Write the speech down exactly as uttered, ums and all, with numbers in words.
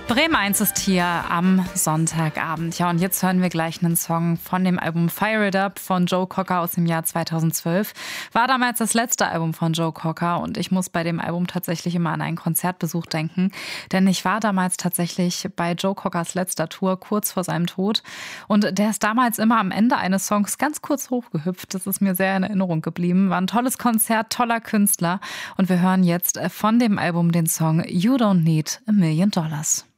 Bremen eins ist hier am Sonntagabend. Ja, und jetzt hören wir gleich einen Song von dem Album Fire It Up von Joe Cocker aus dem Jahr zweitausendzwölf. War damals das letzte Album von Joe Cocker und ich muss bei dem Album tatsächlich immer an einen Konzertbesuch denken. Denn ich war damals tatsächlich bei Joe Cockers letzter Tour kurz vor seinem Tod. Und der ist damals immer am Ende eines Songs ganz kurz hochgehüpft. Das ist mir sehr in Erinnerung geblieben. War ein tolles Konzert, toller Künstler. Und wir hören jetzt von dem Album den Song You Don't Need a Million Dollars.